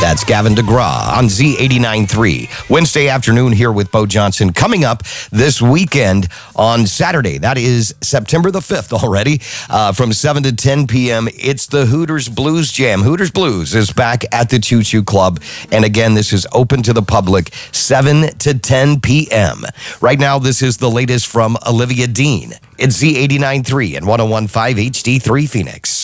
That's Gavin DeGraw on Z89.3. Wednesday afternoon here with Bo Johnson. Coming up this weekend on Saturday, that is September the 5th already, from 7 to 10 p.m., it's the Hooters Blues Jam. Hooters Blues is back at the Choo Choo Club. And again, this is open to the public, 7 to 10 p.m. Right now, this is the latest from Olivia Dean. It's Z89.3 and 101.5 HD3 Phoenix.